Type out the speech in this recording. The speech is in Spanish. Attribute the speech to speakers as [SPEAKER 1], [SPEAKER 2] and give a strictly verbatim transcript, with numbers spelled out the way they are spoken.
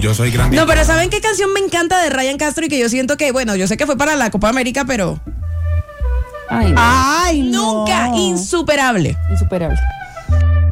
[SPEAKER 1] yo soy grande.
[SPEAKER 2] No, pero ¿saben qué canción me encanta de Ryan Castro y que yo siento que, bueno, yo sé que fue para la Copa América, pero...
[SPEAKER 3] Ay, no.
[SPEAKER 2] Ay, nunca, insuperable.
[SPEAKER 3] Insuperable.